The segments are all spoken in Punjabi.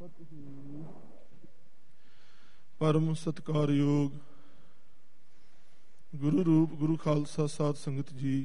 ਪਰਮ ਸਤਿਕਾਰਯੋਗ ਗੁਰੂ ਰੂਪ ਗੁਰੂ ਖਾਲਸਾ ਸਾਧ ਸੰਗਤ ਜੀ,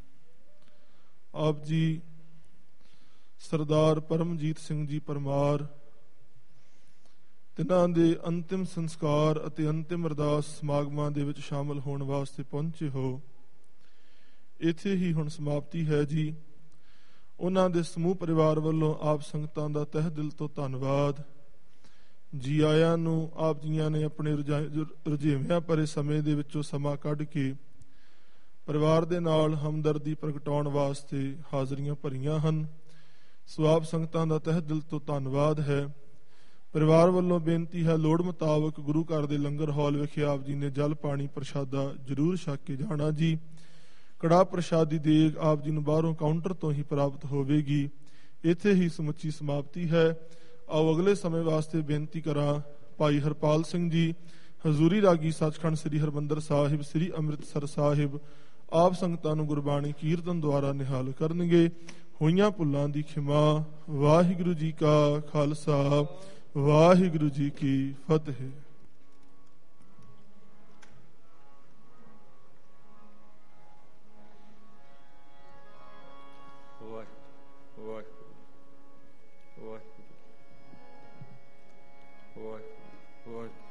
ਆਪ ਜੀ ਸਰਦਾਰ ਪਰਮਜੀਤ ਸਿੰਘ ਜੀ ਪਰਮਾਰ ਤਿਨਾਂ ਦੇ ਅੰਤਿਮ ਸੰਸਕਾਰ ਅਤੇ ਅੰਤਿਮ ਅਰਦਾਸ ਸਮਾਗਮਾਂ ਦੇ ਵਿੱਚ ਸ਼ਾਮਲ ਹੋਣ ਵਾਸਤੇ ਪਹੁੰਚੇ ਹੋ। ਇੱਥੇ ਹੀ ਹੁਣ ਸਮਾਪਤੀ ਹੈ ਜੀ। ਉਹਨਾਂ ਦੇ ਸਮੂਹ ਪਰਿਵਾਰ ਵੱਲੋਂ ਆਪ ਸੰਗਤਾਂ ਦਾ ਤਹਿ ਦਿਲ ਤੋਂ ਧੰਨਵਾਦ। ਜੀ ਆਇਆਂ ਨੂੰ ਆਪ ਜੀਆਂ ਨੇ ਆਪਣੇ ਰੁਝੇਵਿਆਂ ਭਰੇ ਸਮੇਂ ਦੇ ਵਿੱਚੋਂ ਸਮਾਂ ਕੱਢ ਕੇ ਪਰਿਵਾਰ ਦੇ ਨਾਲ ਹਮਦਰਦੀ ਪ੍ਰਗਟਾਉਣ ਵਾਸਤੇ ਹਾਜ਼ਰੀਆਂ ਭਰੀਆਂ ਹਨ। ਸੋ ਆਪ ਸੰਗਤਾਂ ਦਾ ਤਹਿ ਦਿਲ ਤੋਂ ਧੰਨਵਾਦ ਹੈ। ਪਰਿਵਾਰ ਵੱਲੋਂ ਬੇਨਤੀ ਹੈ, ਲੋੜ ਮੁਤਾਬਕ ਗੁਰੂ ਘਰ ਦੇ ਲੰਗਰ ਹਾਲ ਵਿਖੇ ਆਪ ਜੀ ਨੇ ਜਲ ਪਾਣੀ ਪ੍ਰਸ਼ਾਦਾ ਜ਼ਰੂਰ ਛਕ ਕੇ ਜਾਣਾ ਜੀ। ਕੜਾਹ ਪ੍ਰਸ਼ਾਦ ਦੀ ਦੇਗ ਆਪ ਜੀ ਨੂੰ ਬਾਹਰੋਂ ਕਾਊਂਟਰ ਤੋਂ ਹੀ ਪ੍ਰਾਪਤ ਹੋਵੇਗੀ। ਇੱਥੇ ਹੀ ਸਮੁੱਚੀ ਸਮਾਪਤੀ ਹੈ। ਆਓ ਅਗਲੇ ਸਮੇਂ ਵਾਸਤੇ ਬੇਨਤੀ ਕਰਾਂ, ਭਾਈ ਹਰਪਾਲ ਸਿੰਘ ਜੀ ਹਜ਼ੂਰੀ ਰਾਗੀ ਸੱਚਖੰਡ ਸ੍ਰੀ ਹਰਿਮੰਦਰ ਸਾਹਿਬ ਸ੍ਰੀ ਅੰਮ੍ਰਿਤਸਰ ਸਾਹਿਬ ਆਪ ਸੰਗਤਾਂ ਨੂੰ ਗੁਰਬਾਣੀ ਕੀਰਤਨ ਦੁਆਰਾ ਨਿਹਾਲ ਕਰਨਗੇ। ਹੋਈਆਂ ਭੁੱਲਾਂ ਦੀ ਖਿਮਾ। ਵਾਹਿਗੁਰੂ ਜੀ ਕਾ ਖਾਲਸਾ, ਵਾਹਿਗੁਰੂ ਜੀ ਕੀ ਫਤਿਹ। What?